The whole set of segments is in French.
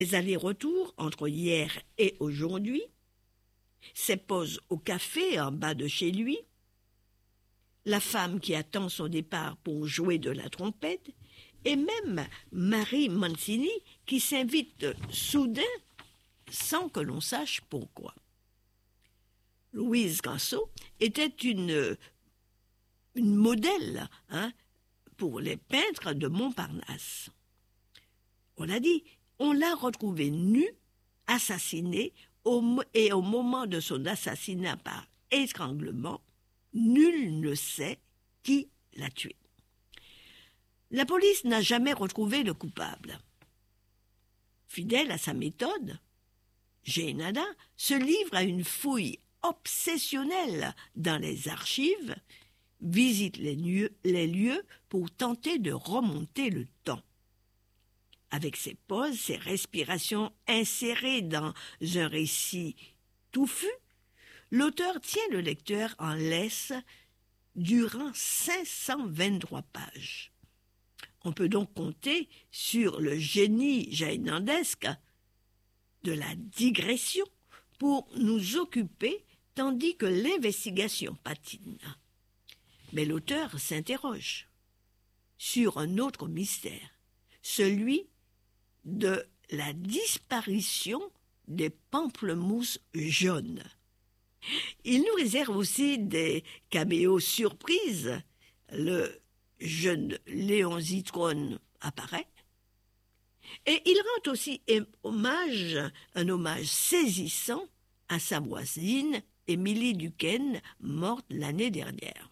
Les allers-retours entre hier et aujourd'hui, ses pauses au café en bas de chez lui, la femme qui attend son départ pour jouer de la trompette, et même Marie Mancini qui s'invite soudain sans que l'on sache pourquoi. Louise Ganso était une modèle pour les peintres de Montparnasse. On l'a dit, on l'a retrouvée nue, assassinée, et au moment de son assassinat par étranglement, nul ne sait qui l'a tuée. La police n'a jamais retrouvé le coupable. Fidèle à sa méthode, Jane Ada se livre à une fouille obsessionnelle dans les archives, visite les lieux pour tenter de remonter le temps. Avec ses pauses, ses respirations insérées dans un récit touffu, l'auteur tient le lecteur en laisse durant 523 pages. On peut donc compter sur le génie jaénandesque de la digression pour nous occuper tandis que l'investigation patine. Mais l'auteur s'interroge sur un autre mystère, celui de la disparition des pamplemousses jaunes. Il nous réserve aussi des caméos surprises. Le jeune Léon Zitrone apparaît. Et il rend aussi un hommage saisissant à sa voisine, Émilie Duquesne, morte l'année dernière.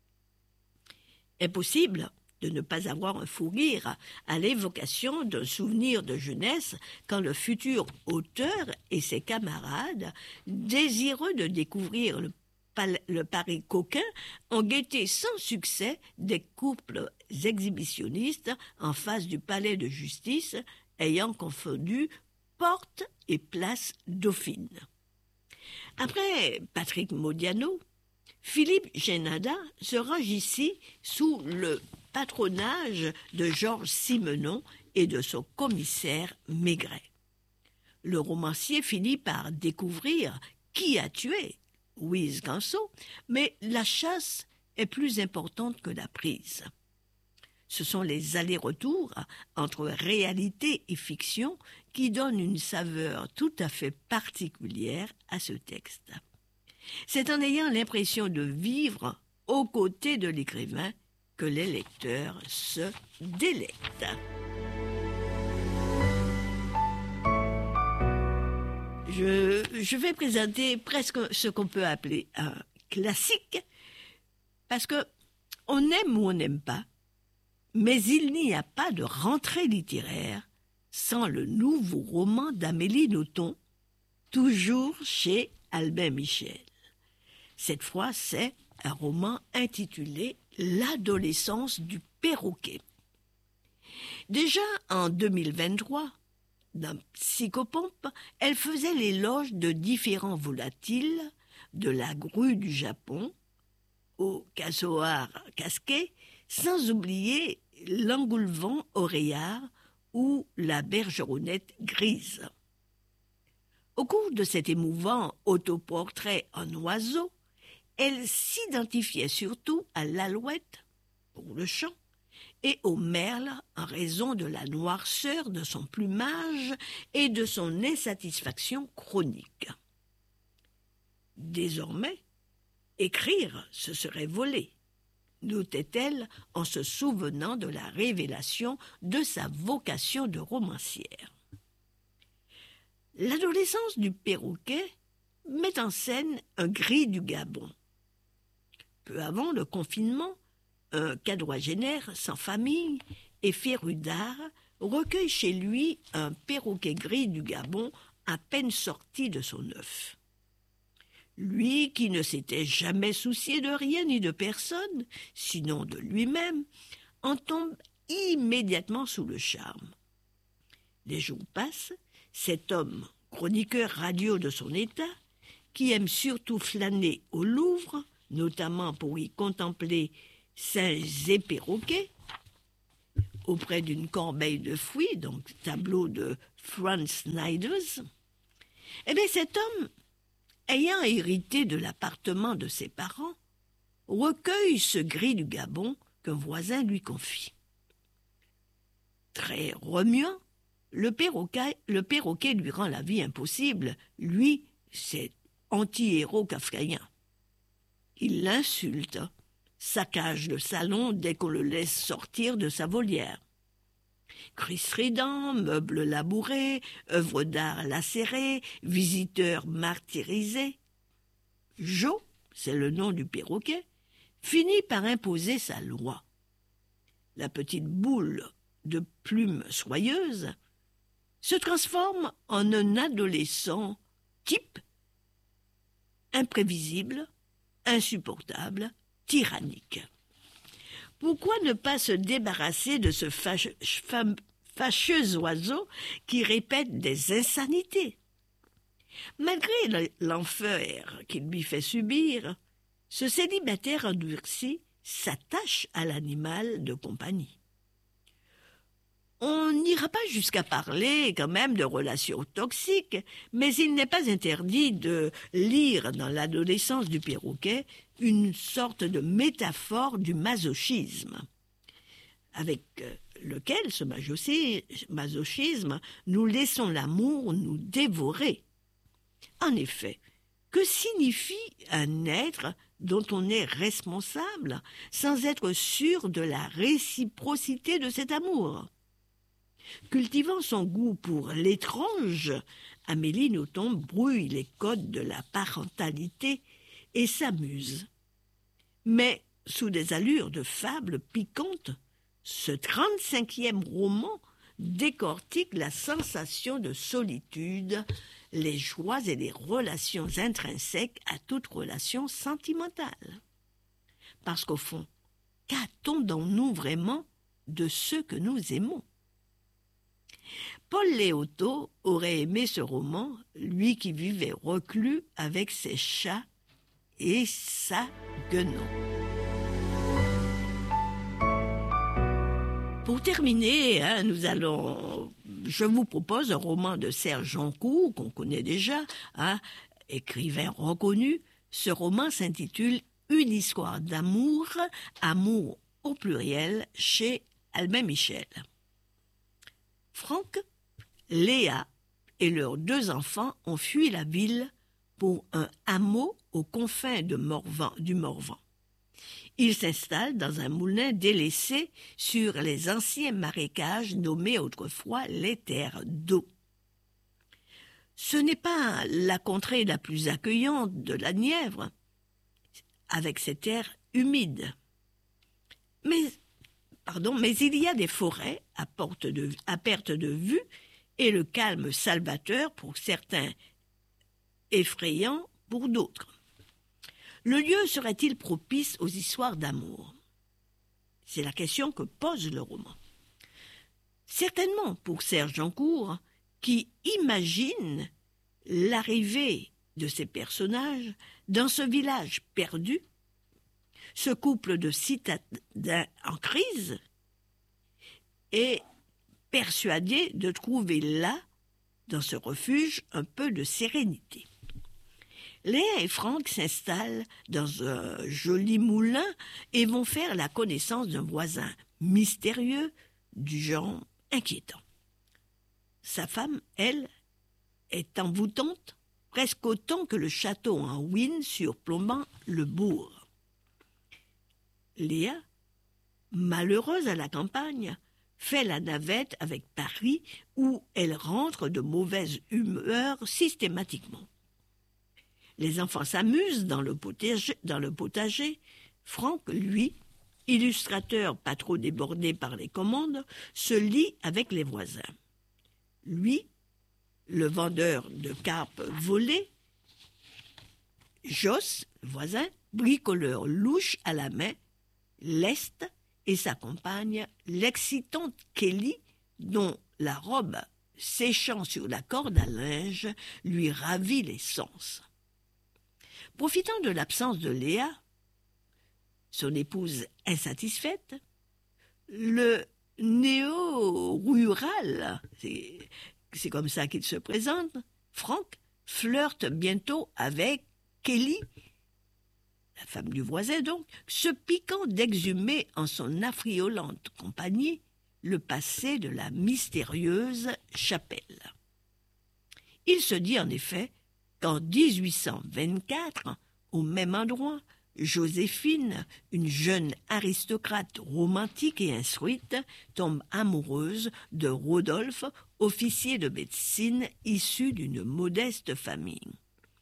Impossible de ne pas avoir un fou rire à l'évocation d'un souvenir de jeunesse quand le futur auteur et ses camarades, désireux de découvrir le Paris coquin, ont guetté sans succès des couples exhibitionnistes en face du palais de justice, ayant confondu porte et place Dauphine. Après Patrick Modiano, Philippe Génada se range ici sous le patronage de Georges Simenon et de son commissaire Maigret. Le romancier finit par découvrir qui a tué Louise Ganso, mais la chasse est plus importante que la prise. Ce sont les allers-retours entre réalité et fiction qui donnent une saveur tout à fait particulière à ce texte. C'est en ayant l'impression de vivre aux côtés de l'écrivain que les lecteurs se délectent. Je vais présenter presque ce qu'on peut appeler un classique, parce que on aime ou on n'aime pas, mais il n'y a pas de rentrée littéraire sans le nouveau roman d'Amélie Nothomb, toujours chez Albin Michel. Cette fois, c'est un roman intitulé « L'adolescence du perroquet ». Déjà en 2023, dans Psychopompe, elle faisait l'éloge de différents volatiles, de la grue du Japon au casoar casqué, sans oublier l'engoulevent oreillard ou la bergeronnette grise. Au cours de cet émouvant autoportrait en oiseau, elle s'identifiait surtout à l'alouette, pour le chant, et au merle en raison de la noirceur de son plumage et de son insatisfaction chronique. Désormais, écrire, ce serait voler, notait-elle en se souvenant de la révélation de sa vocation de romancière. L'adolescence du perroquet met en scène un gris du Gabon. Peu avant le confinement, un quadragénaire sans famille et féru d'art recueille chez lui un perroquet gris du Gabon à peine sorti de son œuf. Lui, qui ne s'était jamais soucié de rien ni de personne, sinon de lui-même, en tombe immédiatement sous le charme. Les jours passent, cet homme, chroniqueur radio de son état, qui aime surtout flâner au Louvre, notamment pour y contempler singes et perroquets, auprès d'une corbeille de fruits, donc tableau de Franz Snyders, eh bien cet homme, ayant hérité de l'appartement de ses parents, recueille ce gris du Gabon qu'un voisin lui confie. Très remuant, le perroquet lui rend la vie impossible. Lui, c'est anti-héros kafkaïen. Il l'insulte, saccage le salon dès qu'on le laisse sortir de sa volière. Cris stridents, meubles labourés, œuvres d'art lacérées, visiteurs martyrisés. Joe, c'est le nom du perroquet, finit par imposer sa loi. La petite boule de plumes soyeuses se transforme en un adolescent type, imprévisible, insupportable, tyrannique. Pourquoi ne pas se débarrasser de ce fâcheux oiseau qui répète des insanités? Malgré l'enfer qu'il lui fait subir, ce célibataire endurci s'attache à l'animal de compagnie. On n'ira pas jusqu'à parler quand même de relations toxiques, mais il n'est pas interdit de lire dans l'adolescence du perroquet une sorte de métaphore du masochisme, avec lequel ce masochisme, nous laissons l'amour nous dévorer. En effet, que signifie un être dont on est responsable sans être sûr de la réciprocité de cet amour? Cultivant son goût pour l'étrange, Amélie Nothomb brouille les codes de la parentalité et s'amuse. Mais, sous des allures de fable piquantes, ce 35e roman décortique la sensation de solitude, les joies et les relations intrinsèques à toute relation sentimentale. Parce qu'au fond, qu'attendons-nous vraiment de ceux que nous aimons? Paul Léotot aurait aimé ce roman, lui qui vivait reclus avec ses chats et sa guenon. Pour terminer, je vous propose un roman de Serge Joncour, qu'on connaît déjà, écrivain reconnu. Ce roman s'intitule « Une histoire d'amour », amour au pluriel, chez Albin Michel. Franck, Léa et leurs 2 enfants ont fui la ville pour un hameau aux confins du Morvan. Ils s'installent dans un moulin délaissé sur les anciens marécages nommés autrefois les terres d'eau. Ce n'est pas la contrée la plus accueillante de la Nièvre, avec ses terres humides. Mais il y a des forêts à perte de vue et le calme salvateur pour certains, effrayant pour d'autres. Le lieu serait-il propice aux histoires d'amour? C'est la question que pose le roman. Certainement pour Serge Joncour, qui imagine l'arrivée de ces personnages dans ce village perdu, ce couple de citadins en crise est persuadé de trouver là, dans ce refuge, un peu de sérénité. Léa et Franck s'installent dans un joli moulin et vont faire la connaissance d'un voisin mystérieux du genre inquiétant. Sa femme, elle, est envoûtante, presque autant que le château en ruine surplombant le bourg. Léa, malheureuse à la campagne, fait la navette avec Paris où elle rentre de mauvaise humeur systématiquement. Les enfants s'amusent dans le potager. Franck, lui, illustrateur pas trop débordé par les commandes, se lie avec les voisins. Lui, le vendeur de carpes volées, Josse, le voisin, bricoleur louche à la main, leste, et sa compagne, l'excitante Kelly, dont la robe séchant sur la corde à linge lui ravit les sens. Profitant de l'absence de Léa, son épouse insatisfaite, le néo-rural c'est comme ça qu'il se présente, Franck flirte bientôt avec Kelly, la femme du voisin donc, se piquant d'exhumer en son affriolante compagnie le passé de la mystérieuse Chapelle. Il se dit en effet qu'en 1824, au même endroit, Joséphine, une jeune aristocrate romantique et instruite, tombe amoureuse de Rodolphe, officier de médecine issu d'une modeste famille.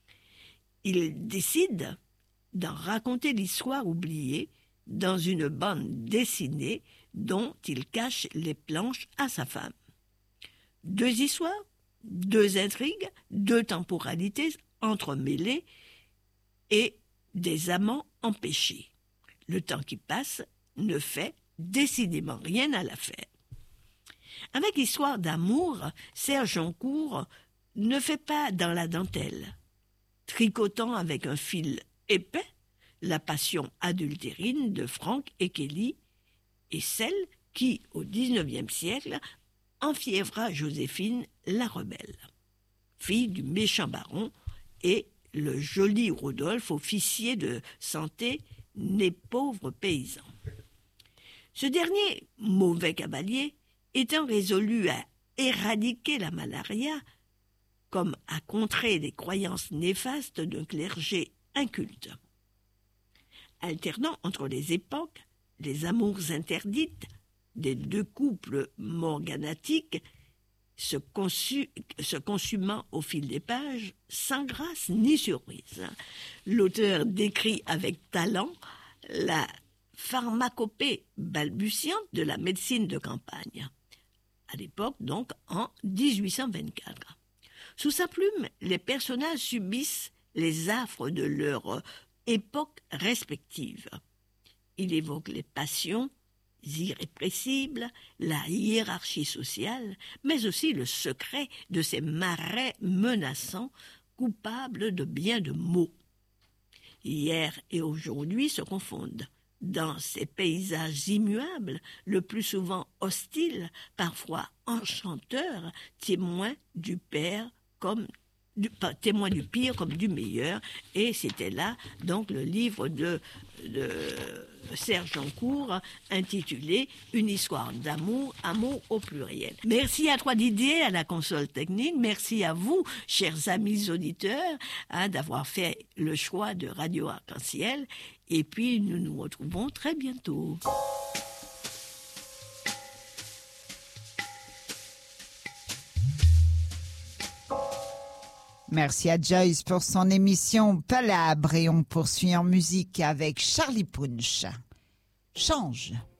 Il décide d'en raconter l'histoire oubliée dans une bande dessinée dont il cache les planches à sa femme. 2 histoires, 2 intrigues, 2 temporalités entremêlées et des amants empêchés. Le temps qui passe ne fait décidément rien à l'affaire. Avec Histoire d'amour, Serge Joncour ne fait pas dans la dentelle, tricotant avec un fil épais la passion adultérine de Franck et Kelly et celle qui, au XIXe siècle, enfiévra Joséphine la rebelle, fille du méchant baron, et le joli Rodolphe, officier de santé, né pauvre paysan. Ce dernier, mauvais cavalier, étant résolu à éradiquer la malaria, comme à contrer les croyances néfastes d'un clergé inculte. Alternant entre les époques, les amours interdites des 2 couples morganatiques, se consumant au fil des pages, sans grâce ni surprise. L'auteur décrit avec talent la pharmacopée balbutiante de la médecine de campagne, à l'époque donc en 1824. Sous sa plume, les personnages subissent les affres de leur époque respective. Il évoque les passions irrépressibles, la hiérarchie sociale, mais aussi le secret de ces marais menaçants, coupables de bien de maux. Hier et aujourd'hui se confondent. Dans ces paysages immuables, le plus souvent hostiles, parfois enchanteurs, témoins du pire comme du meilleur. Et c'était là donc le livre de Serge Joncour intitulé « Une histoire d'amour, amour au pluriel ». Merci à toi Didier, à la console technique. Merci à vous, chers amis auditeurs, d'avoir fait le choix de Radio Arc-en-Ciel. Et puis, nous nous retrouvons très bientôt. Merci à Joyce pour son émission Palabre et on poursuit en musique avec Charlie Punch. Change.